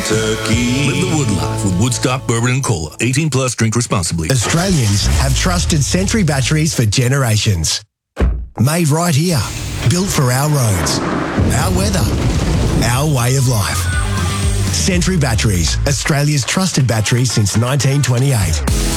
turkey. Live the Wood life with Woodstock Bourbon and Cola. 18 plus, drink responsibly. Australians have trusted Sentry batteries for generations. Made right here. Built for our roads, our weather, our way of life. Sentry Batteries, Australia's trusted battery since 1928.